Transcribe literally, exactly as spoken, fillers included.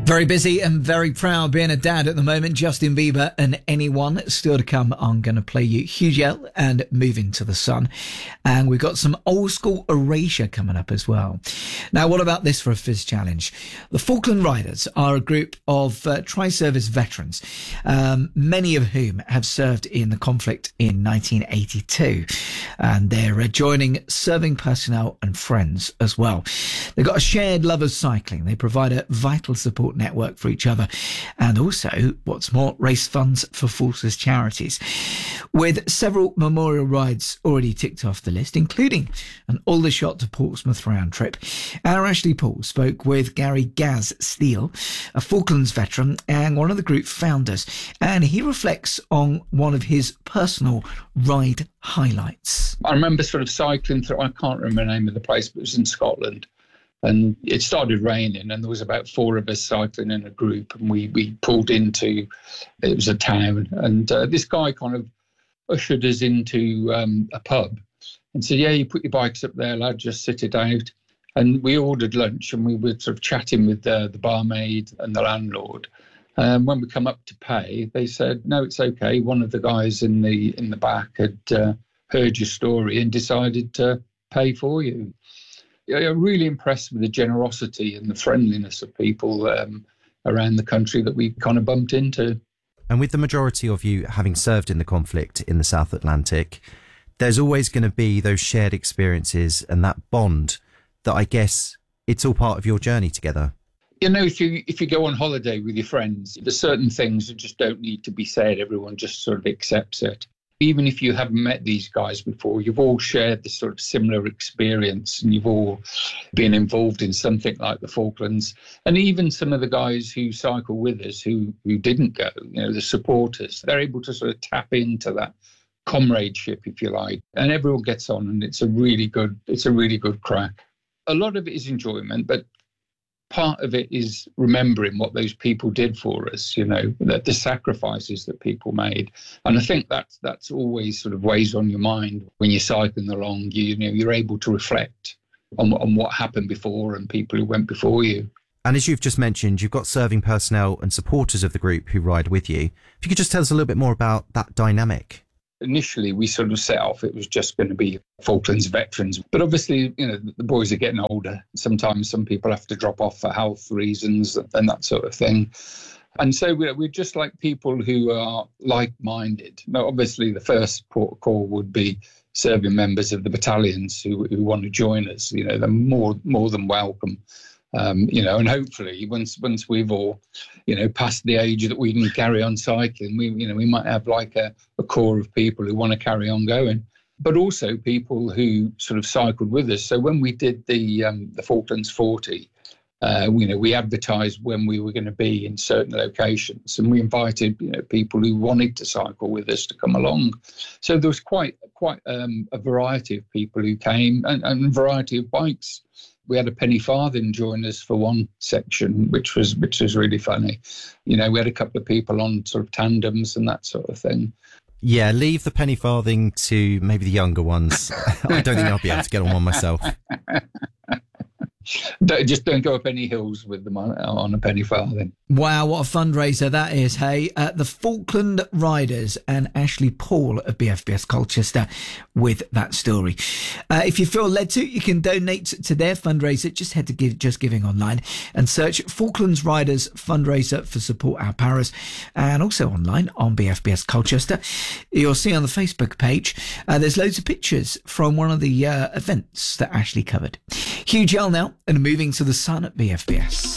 Very busy and very proud being a dad at the moment. Justin Bieber and Anyone still to come. I'm going to play you Huge L and Moving to the Sun. And we've got some old school Erasure coming up as well. Now, what about this for a Fizz challenge? The Falkland Riders are a group of uh, tri-service veterans, um, many of whom have served in the conflict in nineteen eighty-two. And they're uh, joining serving personnel and friends as well. They've got a shared love of cycling. They provide a vital support network for each other, and also, what's more, raise funds for forces charities. With several memorial rides already ticked off the list, including an Aldershot to Portsmouth round trip, our Ashley Paul spoke with Gary Gaz Steele, a Falklands veteran and one of the group founders, and he reflects on one of his personal ride highlights. I remember sort of cycling through, I can't remember the name of the place, but it was in Scotland. And it started raining, and there was about four of us cycling in a group, and we we pulled into, it was a town, and uh, this guy kind of ushered us into um, a pub and said, yeah, you put your bikes up there, lad, just sit it out. And we ordered lunch, and we were sort of chatting with uh, the barmaid and the landlord. And um, when we come up to pay, they said, no, it's okay. One of the guys in the in the back had uh, heard your story and decided to pay for you. I'm really impressed with the generosity and the friendliness of people um, around the country that we kind of bumped into. And with the majority of you having served in the conflict in the South Atlantic, there's always going to be those shared experiences and that bond that I guess it's all part of your journey together. You know, if you if you go on holiday with your friends, there's certain things that just don't need to be said. Everyone just sort of accepts it. Even if you haven't met these guys before, you've all shared this sort of similar experience, and you've all been involved in something like the Falklands. And even some of the guys who cycle with us who, who didn't go, you know, the supporters, they're able to sort of tap into that comradeship, if you like. And everyone gets on, and it's a really good, it's a really good crack. A lot of it is enjoyment, but part of it is remembering what those people did for us, you know, the, the sacrifices that people made. And I think that's that's always sort of weighs on your mind when you're cycling along. You, you know, you're able to reflect on, on what happened before and people who went before you. And as you've just mentioned, you've got serving personnel and supporters of the group who ride with you. If you could just tell us a little bit more about that dynamic. Initially, we sort of set off, it was just going to be Falklands veterans. But obviously, you know, the boys are getting older. Sometimes some people have to drop off for health reasons and that sort of thing. And so we're, we're just like people who are like-minded. Now, obviously, the first port of call would be serving members of the battalions who, who want to join us. You know, they're more, more than welcome. Um, you know, and hopefully once once we've all, you know, passed the age that we can carry on cycling, we, you know, we might have like a, a core of people who want to carry on going, but also people who sort of cycled with us. So when we did the um, the Falklands forty, uh, you know, we advertised when we were going to be in certain locations, and we invited, you know, people who wanted to cycle with us to come along. So there was quite quite um, a variety of people who came, and, and a variety of bikes. We had a penny farthing join us for one section, which was which was really funny. You know, we had a couple of people on sort of tandems and that sort of thing. Yeah, leave the penny farthing to maybe the younger ones. I don't think I'll be able to get on one myself. Don't, just don't go up any hills with them on, on a penny farthing. Wow, what a fundraiser that is, hey? Uh, the Falkland Riders and Ashley Paul of B F B S Colchester with that story. Uh, if you feel led to, you can donate to their fundraiser. Just head to give, Just Giving online and search Falklands Riders fundraiser for Support Our Paras, and also online on B F B S Colchester. You'll see on the Facebook page, uh, there's loads of pictures from one of the uh, events that Ashley covered. Huge L now, and Moving to the Sun at B F B S.